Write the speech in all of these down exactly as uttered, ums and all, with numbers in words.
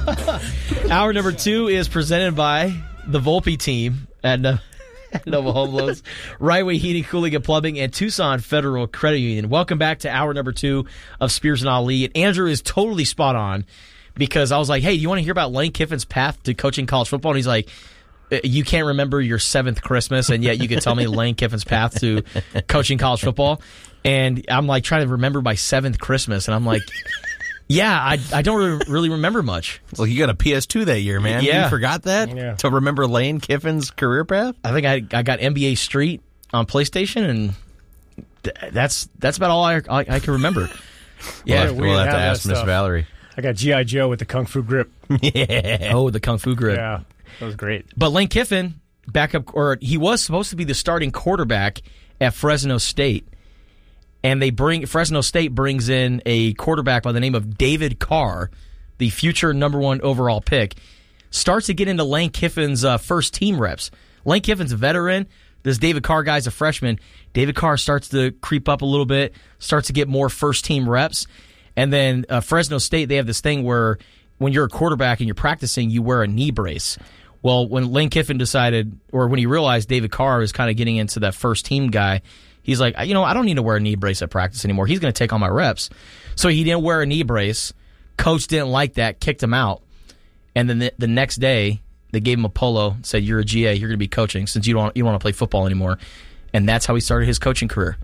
Hour number two is presented by the Volpe team at uh, Nova Home Loans, Right Way Heating, Cooling, and Plumbing, and Tucson Federal Credit Union. Welcome back to hour number two of Spears and Ali. And Andrew is totally spot on because I was like, hey, do you want to hear about Lane Kiffin's path to coaching college football? And he's like, you can't remember your seventh Christmas, and yet you can tell me Lane Kiffin's path to coaching college football. And I'm like trying to remember my seventh Christmas, and I'm like, yeah, I I don't really remember much. Well, you got a P S two that year, man. Yeah. You forgot that? Yeah. To remember Lane Kiffin's career path? I think I I got N B A Street on PlayStation, and th- that's that's about all I I, I can remember. Yeah, Yeah, we we'll have didn't to have ask that Miss stuff. Valerie. I got G I. Joe with the Kung Fu grip. Yeah. Oh, the Kung Fu grip. Yeah, that was great. But Lane Kiffin, backup, or he was supposed to be the starting quarterback at Fresno State, and they bring Fresno State brings in a quarterback by the name of David Carr, the future number one overall pick. Starts to get into Lane Kiffin's uh, first team reps. Lane Kiffin's a veteran. This David Carr guy's a freshman. David Carr starts to creep up a little bit, starts to get more first team reps, and then uh, Fresno State, they have this thing where when you're a quarterback and you're practicing, you wear a knee brace. Well, when Lane Kiffin decided, or when he realized David Carr was kind of getting into that first team guy, he's like, you know, I don't need to wear a knee brace at practice anymore. He's going to take all my reps. So he didn't wear a knee brace. Coach didn't like that, kicked him out. And then the, the next day, they gave him a polo, said, you're a G A, you're going to be coaching since you don't you don't want to play football anymore. And that's how he started his coaching career.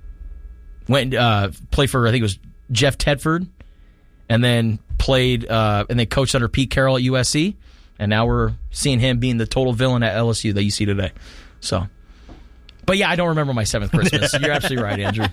Went uh, played for, I think it was Jeff Tedford, and then played, uh, and then coached under Pete Carroll at U S C. And now we're seeing him being the total villain at L S U that you see today. So, but yeah, I don't remember my seventh Christmas. You're absolutely right, Andrew.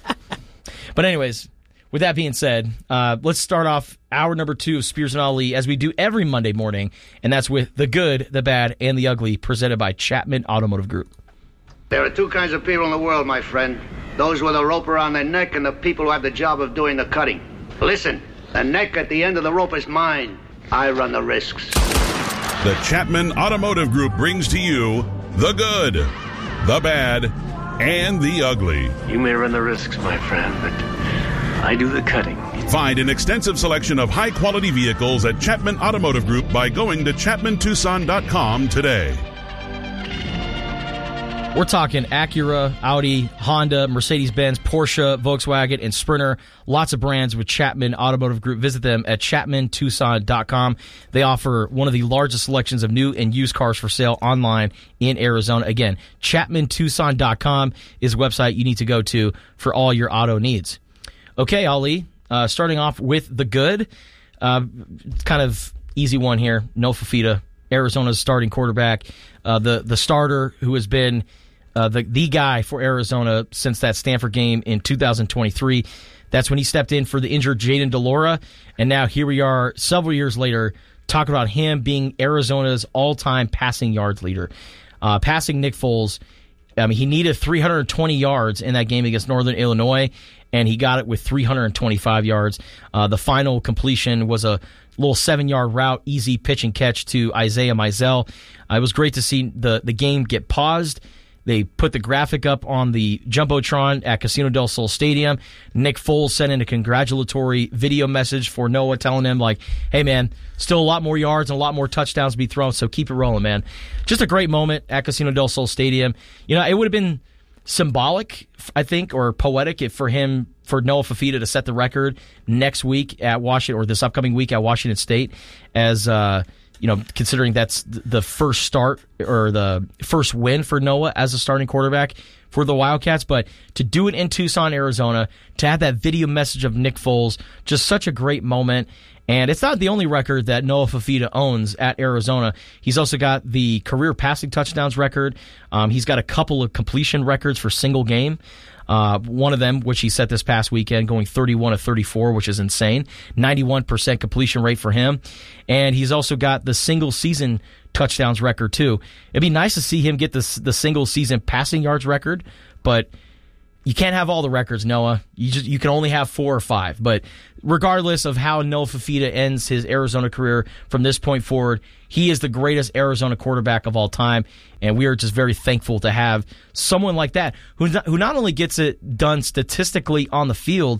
But anyways, with that being said, uh, let's start off hour number two of Spears and Ali as we do every Monday morning, and that's with the good, the bad, and the ugly, presented by Chapman Automotive Group. There are two kinds of people in the world, my friend. Those with a rope around their neck and the people who have the job of doing the cutting. Listen, the neck at the end of the rope is mine. I run the risks. The Chapman Automotive Group brings to you the good, the bad, and the ugly. You may run the risks, my friend, but I do the cutting. Find an extensive selection of high-quality vehicles at Chapman Automotive Group by going to chapman tucson dot com today. We're talking Acura, Audi, Honda, Mercedes-Benz, Porsche, Volkswagen, and Sprinter. Lots of brands with Chapman Automotive Group. Visit them at chapman tucson dot com. They offer one of the largest selections of new and used cars for sale online in Arizona. Again, chapman tucson dot com is a website you need to go to for all your auto needs. Okay, Ali, uh, starting off with the good. Uh, kind of easy one here. Noah Fifita, Arizona's starting quarterback. Uh, the, the starter who has been Uh, the the guy for Arizona since that Stanford game in two thousand twenty-three. That's when he stepped in for the injured Jayden de Laura. And now here we are several years later talking about him being Arizona's all-time passing yards leader. Uh, passing Nick Foles, I mean, he needed three hundred twenty yards in that game against Northern Illinois, and he got it with three hundred twenty-five yards. Uh, the final completion was a little seven-yard route, easy pitch and catch to Isaiah Mizell. Uh, it was great to see the, the game get paused. They put the graphic up on the Jumbotron at Casino del Sol Stadium. Nick Foles sent in a congratulatory video message for Noah telling him, like, hey, man, still a lot more yards and a lot more touchdowns to be thrown, so keep it rolling, man. Just a great moment at Casino del Sol Stadium. You know, it would have been symbolic, I think, or poetic if for him, for Noah Fifita to set the record next week at Washington, or this upcoming week at Washington State, as uh you know, considering that's the first start or the first win for Noah as a starting quarterback for the Wildcats. But to do it in Tucson, Arizona, to have that video message of Nick Foles, just such a great moment. And it's not the only record that Noah Fifita owns at Arizona. He's also got the career passing touchdowns record. Um, he's got a couple of completion records for single game. Uh, one of them, which he set this past weekend, going thirty-one of thirty-four, which is insane. ninety-one percent completion rate for him. And he's also got the single season touchdowns record, too. It'd be nice to see him get the, the single season passing yards record, but you can't have all the records, Noah. You just you can only have four or five. But regardless of how Noah Fifita ends his Arizona career from this point forward, he is the greatest Arizona quarterback of all time, and we are just very thankful to have someone like that who not, who not only gets it done statistically on the field,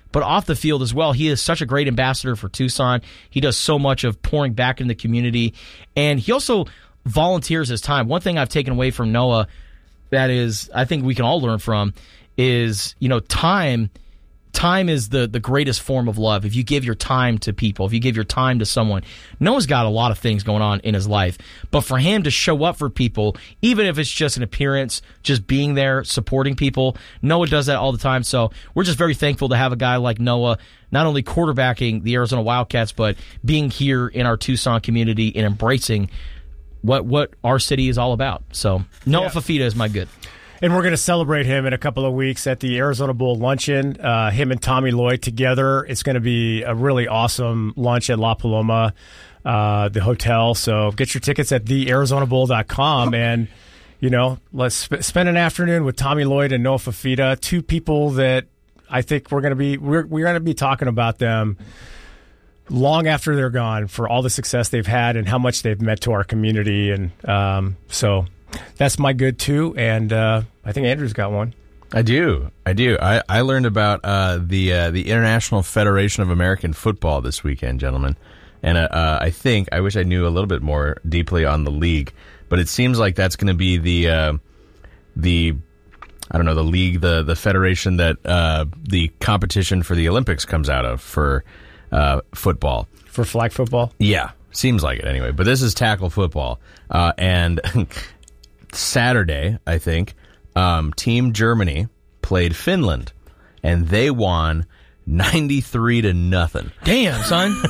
but off the field as well. He is such a great ambassador for Tucson. He does so much of pouring back in the community, and he also volunteers his time. One thing I've taken away from Noah that is, I think we can all learn from, is, you know, time. Time is the, the greatest form of love. If you give your time to people, if you give your time to someone, Noah's got a lot of things going on in his life. But for him to show up for people, even if it's just an appearance, just being there, supporting people, Noah does that all the time. So we're just very thankful to have a guy like Noah, not only quarterbacking the Arizona Wildcats, but being here in our Tucson community and embracing what what our city is all about. So Noah yeah. Fifita is my good. And we're going to celebrate him in a couple of weeks at the Arizona Bowl luncheon. Uh, him and Tommy Lloyd together. It's going to be a really awesome lunch at La Paloma, uh, the hotel. So get your tickets at the arizona bowl dot com and, you know, let's sp- spend an afternoon with Tommy Lloyd and Noah Fifita, two people that I think we're going to be we're we're going to be talking about them long after they're gone for all the success they've had and how much they've meant to our community. And um, so. That's my good, too, and uh, I think Andrew's got one. I do. I do. I, I learned about uh, the uh, the International Federation of American Football this weekend, gentlemen, and uh, uh, I think, I wish I knew a little bit more deeply on the league, but it seems like that's going to be the, uh, the I don't know, the league, the, the federation that uh, the competition for the Olympics comes out of for uh, football. For flag football? Yeah, seems like it anyway, but this is tackle football, uh, and... Saturday, I think, um, Team Germany played Finland, and they won ninety-three to nothing. Damn, son.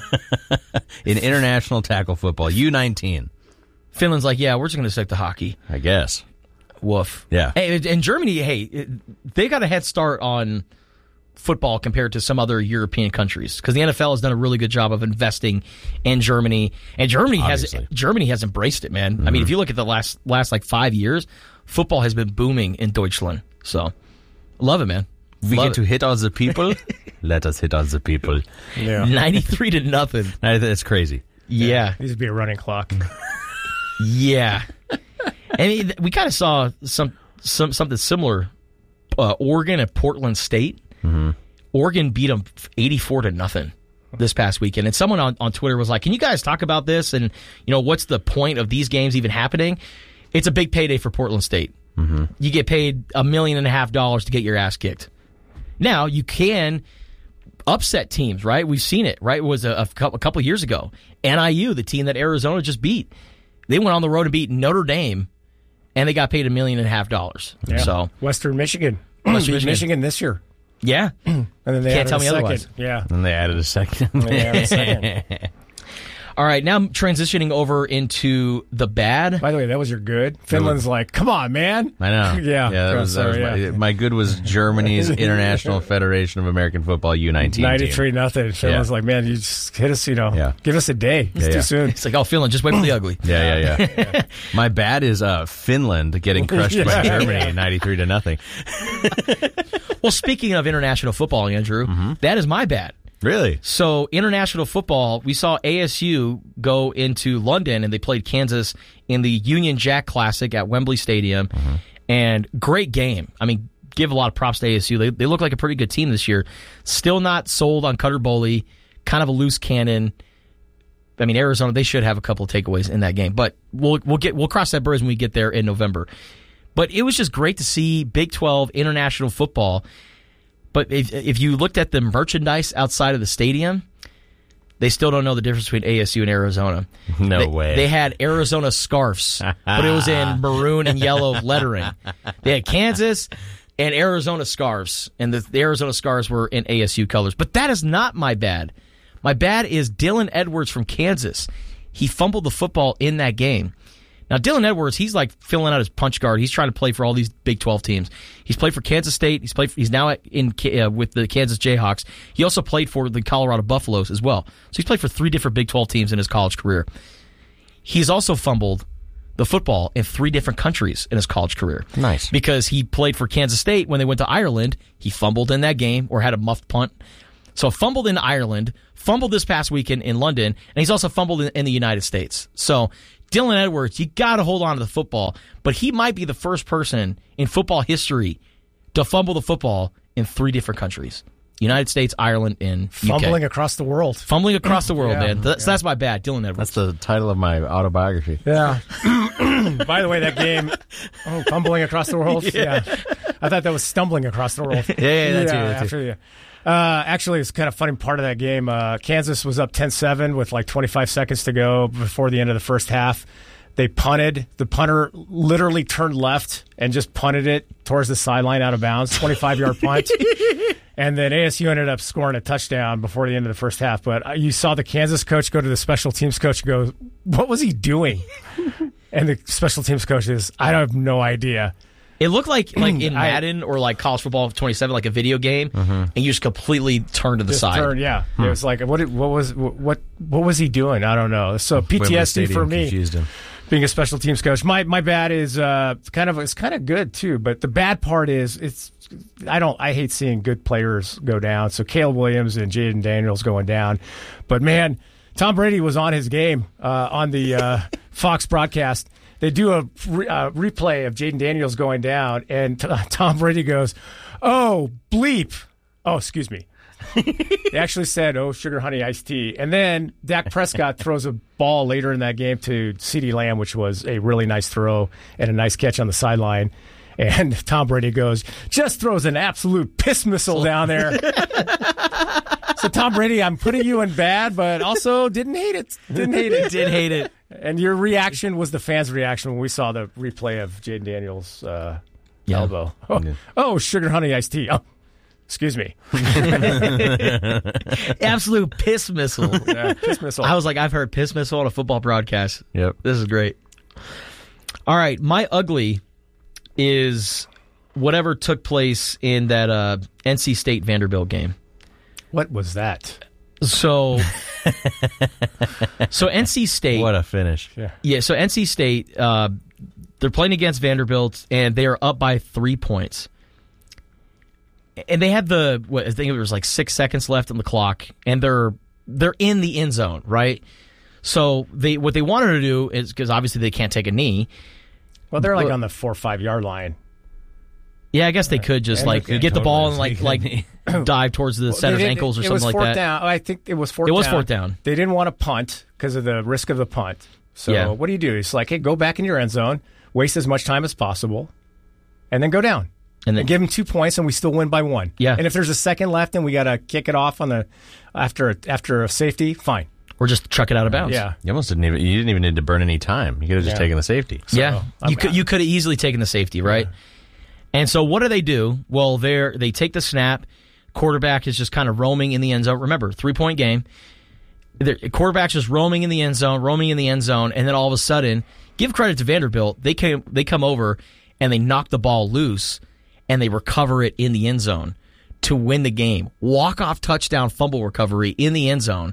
In international tackle football, U nineteen. Finland's like, yeah, we're just going to stick to hockey. I guess. Woof. Yeah. Hey, in Germany, hey, they got a head start on football compared to some other European countries because the N F L has done a really good job of investing in Germany, and Germany Obviously. has Germany has embraced it, man. Mm-hmm. I mean, if you look at the last last like five years, football has been booming in Deutschland. So, love it, man. We love get it. to hit on the people. Let us hit on the people. Yeah, ninety-three to nothing. That's crazy. Yeah, yeah. Needs to be a running clock. Yeah, I mean, we kind of saw some some something similar. Uh, Oregon at Portland State. Mm-hmm. Oregon beat them eighty-four to nothing this past weekend. And someone on, on Twitter was like, can you guys talk about this? And, you know, what's the point of these games even happening? It's a big payday for Portland State. Mm-hmm. You get paid a million and a half dollars to get your ass kicked. Now, you can upset teams, right? We've seen it, right? It was a, a couple of years ago. N I U, the team that Arizona just beat, they went on the road and beat Notre Dame, and they got paid a million and a half dollars. Yeah. So Western Michigan. Western Michigan. Michigan this year. Yeah. And then they Can't tell me second. otherwise. Yeah. And they added a second. They added a second. All right, now I'm transitioning over into the bad. By the way, that was your good. Finland's like, come on, man. I know. Yeah. Yeah, that Oh, was, that sorry, was yeah. my, my good was Germany's International Federation of American Football U nineteen ninety-three team. nothing. Finland's Yeah. like, man, you just hit us, you know, Yeah. give us a day. It's Yeah, too yeah. soon. It's like, oh, Finland, just wait for the ugly. Yeah, yeah, yeah. My bad is uh, Finland getting crushed by Yeah. Germany ninety-three to nothing. Well, speaking of international football, Andrew, Mm-hmm. that is my bad. Really? So, international football, we saw A S U go into London and they played Kansas in the Union Jack Classic at Wembley Stadium. Mm-hmm. And great game. I mean, give a lot of props to A S U. They, they look like a pretty good team this year. Still not sold on Cutter Boley. Kind of a loose cannon. I mean, Arizona, they should have a couple of takeaways in that game. But we'll we'll get we'll cross that bridge when we get there in November. But it was just great to see Big twelve international football. But if, if you looked at the merchandise outside of the stadium, they still don't know the difference between A S U and Arizona. No they, way. They had Arizona scarves, but it was in maroon and yellow lettering. They had Kansas and Arizona scarves, and the, the Arizona scarves were in A S U colors. But that is not my bad. My bad is Dylan Edwards from Kansas. He fumbled the football in that game. Now, Dylan Edwards, he's like filling out his punch card. He's trying to play for all these Big twelve teams. He's played for Kansas State. He's played. For, he's now in uh, with the Kansas Jayhawks. He also played for the Colorado Buffaloes as well. So he's played for three different Big twelve teams in his college career. He's also fumbled the football in three different countries in his college career. Nice. Because he played for Kansas State when they went to Ireland. He fumbled in that game or had a muffed punt. So fumbled in Ireland, fumbled this past weekend in London, and he's also fumbled in, in the United States. So Dylan Edwards, you got to hold on to the football, but he might be the first person in football history to fumble the football in three different countries. United States, Ireland, and U K. Fumbling across the world. Fumbling across the world, Yeah. man. That's, Yeah. that's my bad. Dylan Edwards. That's the title of my autobiography. Yeah. By the way, that game, oh, fumbling across the world. Yeah. I thought that was stumbling across the world. Yeah, yeah, that too, that too. after, yeah. Uh, actually, it's kind of funny part of that game. Uh, Kansas was up ten seven with like twenty-five seconds to go before the end of the first half. They punted. The punter literally turned left and just punted it towards the sideline out of bounds, twenty-five-yard punt. And then A S U ended up scoring a touchdown before the end of the first half. But you saw the Kansas coach go to the special teams coach and go, what was he doing? And the special teams coach is, I have no idea. It looked like like in I- Madden or like College Football twenty-seven, like a video game, and you just completely turn to the Just side. turned, yeah. It was like, what did- What was what what was he doing? I don't know. So P T S D Wembley for Stadium me. confused him. Being a special teams coach, my my bad is uh, kind of it's kind of good too. But the bad part is it's I don't I hate seeing good players go down. So Caleb Williams and Jaden Daniels going down, but man, Tom Brady was on his game uh, on the uh, Fox broadcast. They do a re- uh, replay of Jaden Daniels going down, and t- Tom Brady goes, "Oh bleep! Oh excuse me." They actually said, "Oh, sugar honey iced tea," and then Dak Prescott throws a ball later in that game to CeeDee Lamb, which was a really nice throw and a nice catch on the sideline. And Tom Brady goes, just throws an absolute piss missile down there. So Tom Brady, I'm putting you in bad, but also didn't hate it. Didn't hate it. Did hate it. And your reaction was the fans' reaction when we saw the replay of Jaden Daniels' uh, Yeah. elbow. Oh, Yeah. oh, sugar honey iced tea. Oh, excuse me. Absolute piss missile. Yeah, piss missile. I was like, I've heard piss missile on a football broadcast. Yep. This is great. All right, my ugly is whatever took place in that uh, N C State Vanderbilt game. What was that? So, so N C State. What a finish. Yeah. Yeah, so N C State, uh, they're playing against Vanderbilt, and they are up by three points. And they had the, what, I think it was like six seconds left on the clock, and they're they're in the end zone, right? So they what they wanted to do is, because obviously they can't take a knee. Well, they're like Well- on the four or five yard line. Yeah, I guess they could just and like they- get the ball and totally like take like dive towards the center's They did- ankles or it something was like fourth that. Down. I think it was fourth It down. was fourth down. They didn't want to punt because of the risk of the punt. So Yeah. what do you do? It's like, hey, go back in your end zone, waste as much time as possible, and then go down. And then And give them two points, and we still win by one. Yeah. And if there's a second left, and we got to kick it off on the after after a safety, fine. or just chuck it out of bounds. Yeah. You almost didn't even. You didn't even need to burn any time. You could have just Yeah. taken the safety. Yeah, I'm you could out. you could have easily taken the safety, right? And so what do they do? Well, they they take the snap. Quarterback is just kind of roaming in the end zone. Remember, three point game. The quarterback's just roaming in the end zone, roaming in the end zone, and then all of a sudden, give credit to Vanderbilt. They came they come over and they knock the ball loose and they recover it in the end zone to win the game. Walk off touchdown fumble recovery in the end zone.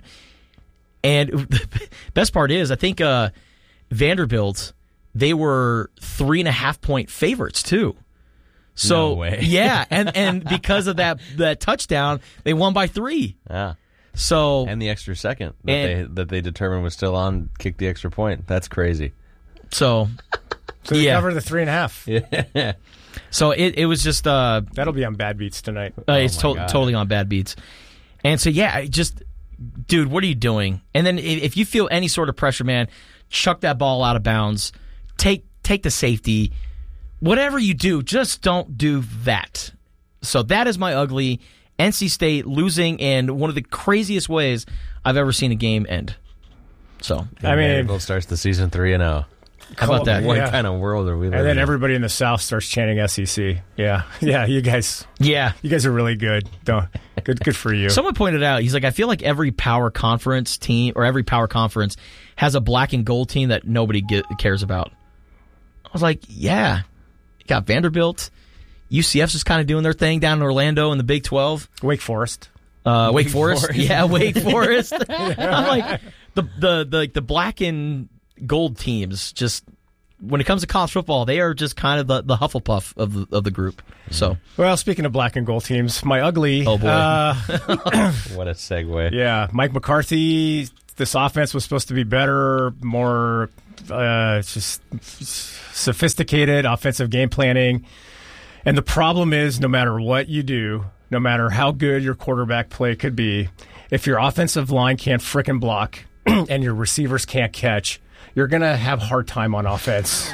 And the best part is, I think uh, Vanderbilt, they were three and a half point favorites too. So No way. yeah, and and because of that that touchdown, they won by three. Yeah. So And the extra second that And- they that they determined was still on, kicked the extra point. That's crazy. so So they Yeah. cover the three and a half. Yeah. so it it was just uh, That'll be on Bad Beats tonight. uh it's my to- God. totally on bad beats. And so yeah, I just dude, what are you doing? And then if, if you feel any sort of pressure, man, chuck that ball out of bounds. Take take the safety. Whatever you do, just don't do that. So that is my ugly. N C State losing in one of the craziest ways I've ever seen a game end. So I mean, Vanderbilt starts the season three and zero. how about that? What Yeah. kind of world are we living and then in? everybody in the South starts chanting S E C. Yeah, yeah. You guys, Yeah. you guys are really good. Don't good, good for you. Someone pointed out, he's like, I feel like every power conference team or every power conference has a black and gold team that nobody get, cares about. I was like, yeah. You got Vanderbilt. U C F's just kind of doing their thing down in Orlando in the Big twelve. Wake Forest. Uh, Wake, Forest. Forest. Yeah, Wake Forest. I'm like, the, the, the, the black and gold teams, just when it comes to college football, they are just kind of the, the Hufflepuff of the, of the group. So, Well, speaking of black and gold teams, my ugly. Oh, boy. Uh, What a segue. yeah, Mike McCarthy. This offense was supposed to be better, more uh, just sophisticated offensive game planning. And the problem is, no matter what you do, no matter how good your quarterback play could be, if your offensive line can't frickin' block and your receivers can't catch, you're going to have a hard time on offense.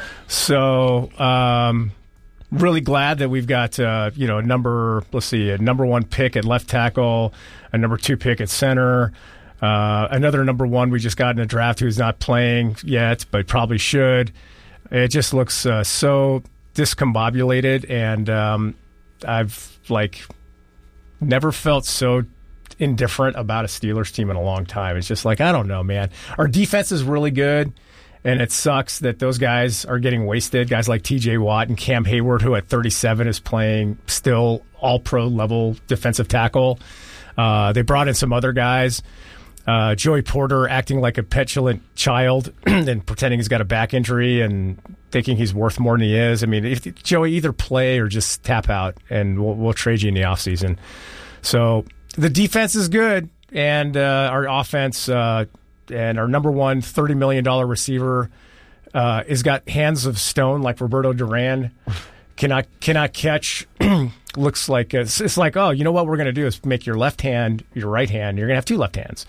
So, um, really glad that we've got, uh, you know, a number, let's see, a number one pick at left tackle, a number two pick at center, uh, another number one we just got in the draft who's not playing yet, but probably should. It just looks uh, so discombobulated, and um, I've, like, never felt so indifferent about a Steelers team in a long time. It's just like, I don't know, man. Our defense is really good, and it sucks that those guys are getting wasted. Guys like T J Watt and Cam Hayward, who at thirty-seven is playing still all-pro level defensive tackle. Uh, they brought in some other guys. Uh, Joey Porter acting like a petulant child and pretending he's got a back injury and thinking he's worth more than he is. I mean, if Joey, either play or just tap out, and we'll, we'll trade you in the offseason. So the defense is good, and uh, our offense uh, and our number one thirty million dollars receiver uh, has got hands of stone like Roberto Duran. Cannot cannot catch. Looks like it's, it's like, oh, you know what we're going to do is make your left hand your right hand. You're going to have two left hands.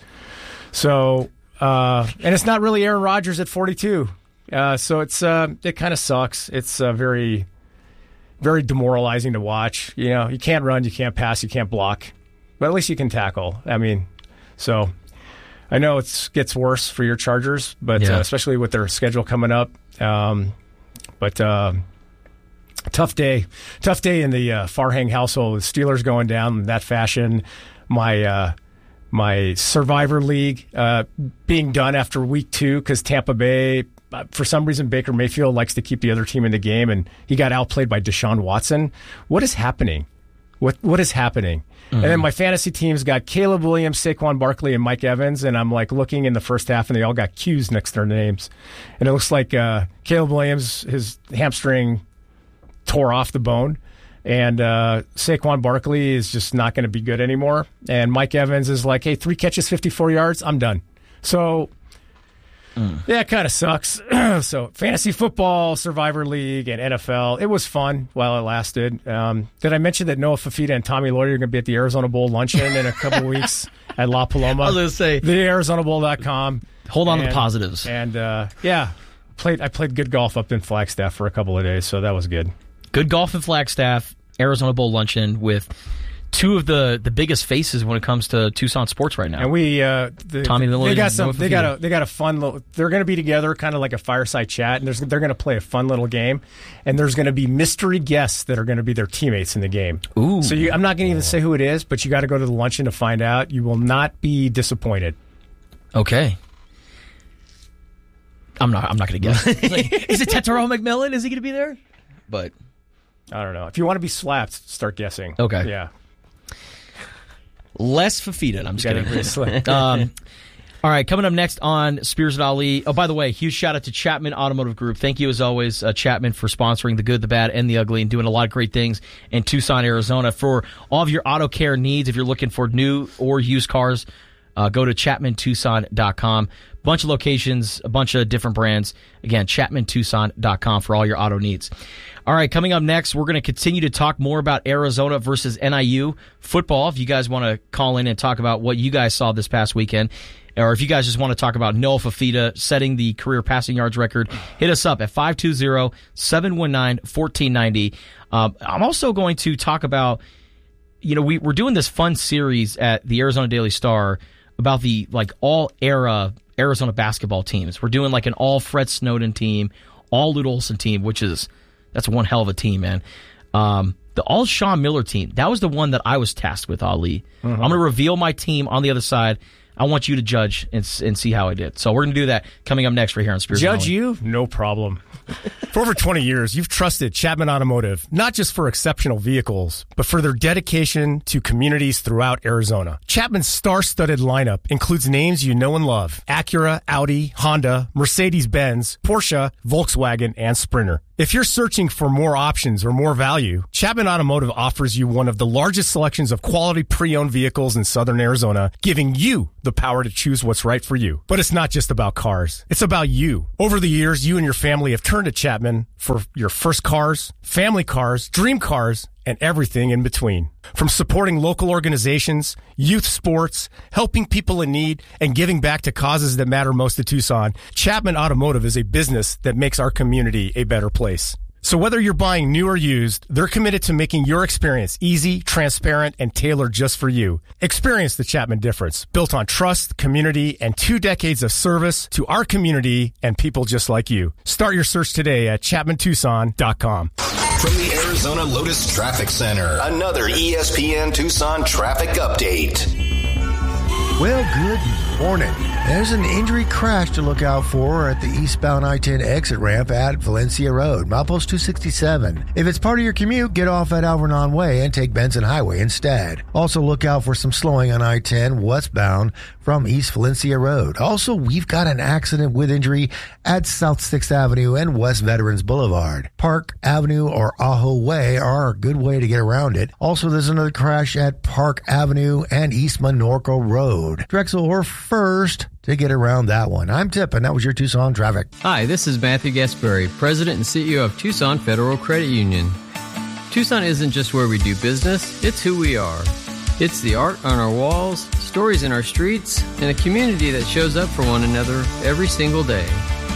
So, uh, and it's not really Aaron Rodgers at forty-two. Uh, so it's uh, it kind of sucks. It's uh, very, very demoralizing to watch. You know, you can't run, you can't pass, you can't block, but at least you can tackle. I mean, so I know it gets worse for your Chargers, but yeah. uh, especially with their schedule coming up. Um, but uh, tough day, tough day in the uh, Farhang household. The Steelers going down in that fashion. My uh, my Survivor League uh, being done after week two because Tampa Bay, uh, for some reason, Baker Mayfield likes to keep the other team in the game, and he got outplayed by Deshaun Watson. What is happening? What what is happening? Mm-hmm. And then my fantasy team's got Caleb Williams, Saquon Barkley, and Mike Evans, and I'm like looking in the first half, and they all got Q's next to their names, and it looks like uh, Caleb Williams, his hamstring tore off the bone, and uh, Saquon Barkley is just not going to be good anymore. And Mike Evans is like, hey, three catches, fifty-four yards, I'm done. So, mm. yeah, it kind of sucks. So, fantasy football, Survivor League, and N F L, it was fun while it lasted. Um, did I mention that Noah Fafita and Tommy Lloyd are going to be at the Arizona Bowl luncheon in a couple weeks at La Paloma? I was going to say. the arizona bowl dot com. Hold on and, to the positives. And, uh, yeah, played. I played good golf up in Flagstaff for a couple of days, so that was good. Good golf in Flagstaff, Arizona Bowl luncheon with two of the, the biggest faces when it comes to Tucson sports right now. And we, uh, the, Tommy Lloyd, they got some. Noah They got a. They got a fun little. They're going to be together, kind of like a fireside chat, and there's, they're going to play a fun little game. And there's going to be mystery guests that are going to be their teammates in the game. Ooh! So you, I'm not going to even say who it is, but you got to go to the luncheon to find out. You will not be disappointed. Okay. I'm not. I'm not going to guess. Like, is it Tetaro McMillan? Is he going to be there? But. I don't know. If you want to be slapped, start guessing. Okay. Yeah. Les Fafita. I'm just You kidding. um, all right, coming up next on Spears and Ali. Oh, by the way, huge shout out to Chapman Automotive Group. Thank you, as always, uh, Chapman, for sponsoring the good, the bad, and the ugly, and doing a lot of great things in Tucson, Arizona. For all of your auto care needs, if you're looking for new or used cars, uh, go to chapman tucson dot com. Bunch of locations, a bunch of different brands. Again, chapman tucson dot com for all your auto needs. All right, coming up next, we're going to continue to talk more about Arizona versus N I U football. If you guys want to call in and talk about what you guys saw this past weekend, or if you guys just want to talk about Noah Fafita setting the career passing yards record, hit us up at five two zero, seven one nine, one four nine zero. Um, I'm also going to talk about, you know, we, we're doing this fun series at the Arizona Daily Star about the, like, all-era Arizona basketball teams. We're doing, like, an all-Fred Snowden team, all Lute Olson team, which is... That's one hell of a team, man. Um, the all Sean Miller team, that was the one that I was tasked with, Ali. Mm-hmm. I'm going to reveal my team on the other side. I want you to judge and, and see how I did. So we're going to do that coming up next right here on Spears and Ali. Judge you? No problem. For over twenty years, you've trusted Chapman Automotive, not just for exceptional vehicles, but for their dedication to communities throughout Arizona. Chapman's star-studded lineup includes names you know and love: Acura, Audi, Honda, Mercedes-Benz, Porsche, Volkswagen, and Sprinter. If you're searching for more options or more value, Chapman Automotive offers you one of the largest selections of quality pre-owned vehicles in southern Arizona, giving you the power to choose what's right for you. But it's not just about cars. It's about you. Over the years, you and your family have turned to Chapman for your first cars, family cars, dream cars, and everything in between. From supporting local organizations, youth sports, helping people in need, and giving back to causes that matter most to Tucson, Chapman Automotive is a business that makes our community a better place. So whether you're buying new or used, they're committed to making your experience easy, transparent, and tailored just for you. Experience the Chapman difference, built on trust, community, and two decades of service to our community and people just like you. Start your search today at chapman tucson dot com. From the Arizona Lotus Traffic Center, another E S P N Tucson traffic update. Well, good morning. There's an injury crash to look out for at the eastbound I ten exit ramp at Valencia Road, milepost two sixty-seven. If it's part of your commute, get off at Alvernon Way and take Benson Highway instead. Also look out for some slowing on I ten westbound from East Valencia Road. Also, we've got an accident with injury at South sixth Avenue and West Veterans Boulevard. Park Avenue or Ajo Way are a good way to get around it. Also, there's another crash at Park Avenue and East Minorco Road. Drexel or first to get around that one. I'm Tip, and that was your Tucson traffic. Hi, this is Matthew Gasperry, President and C E O of Tucson Federal Credit Union. Tucson isn't just where we do business, it's who we are. It's the art on our walls, stories in our streets, and a community that shows up for one another every single day.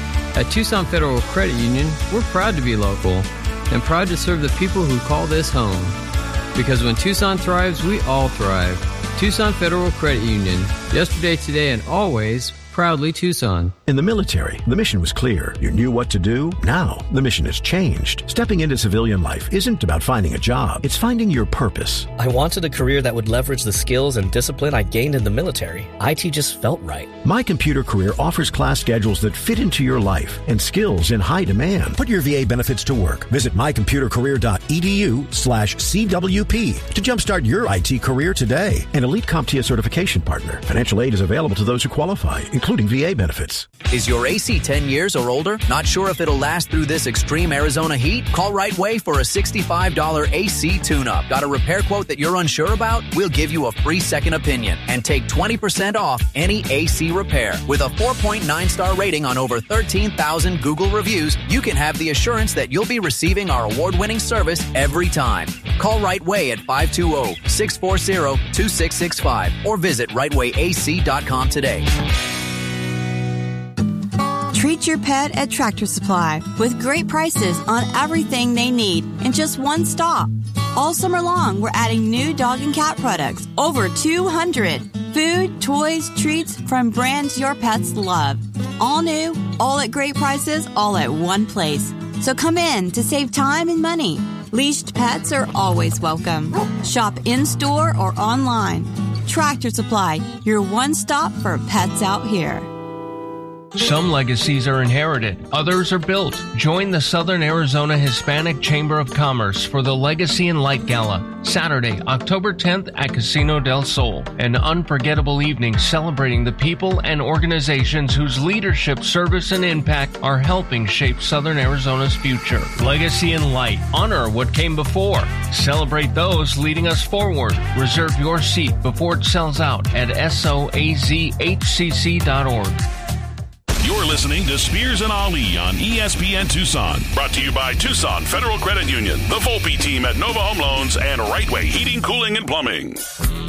At Tucson Federal Credit Union, we're proud to be local and proud to serve the people who call this home. Because when Tucson thrives, we all thrive. Tucson Federal Credit Union. Yesterday, today, and always, proudly Tucson. In the military, the mission was clear. You knew what to do. Now, the mission has changed. Stepping into civilian life isn't about finding a job. It's finding your purpose. I wanted a career that would leverage the skills and discipline I gained in the military. I T just felt right. My Computer Career offers class schedules that fit into your life and skills in high demand. Put your V A benefits to work. Visit my computer career dot e d u slash C W P to jumpstart your I T career today. An Elite CompTIA certification partner. Financial aid is available to those who qualify, including V A benefits. Is your A C ten years or older? Not sure if it'll last through this extreme Arizona heat? Call Right Way for a sixty-five dollars A C tune-up. Got a repair quote that you're unsure about? We'll give you a free second opinion and take twenty percent off any A C repair. With a four point nine star rating on over thirteen thousand Google reviews, you can have the assurance that you'll be receiving our award-winning service every time. Call Right Way at five two zero, six four zero, two six six five or visit right way a c dot com today. Treat your pet at Tractor Supply with great prices on everything they need in just one stop. All summer long, we're adding new dog and cat products, over two hundred. Food, toys, treats from brands your pets love. All new, all at great prices, all at one place. So come in to save time and money. Leashed pets are always welcome. Shop in-store or online. Tractor Supply, your one stop for pets out here. Some legacies are inherited, others are built. Join the Southern Arizona Hispanic Chamber of Commerce for the Legacy and Light Gala, Saturday, October tenth at Casino del Sol. An unforgettable evening celebrating the people and organizations whose leadership, service, and impact are helping shape Southern Arizona's future. Legacy and Light. Honor what came before. Celebrate those leading us forward. Reserve your seat before it sells out at soazhcc dot org. You're listening to Spears and Ali on E S P N Tucson. Brought to you by Tucson Federal Credit Union, the Volpe team at Nova Home Loans, and Right Way Heating, Cooling, and Plumbing.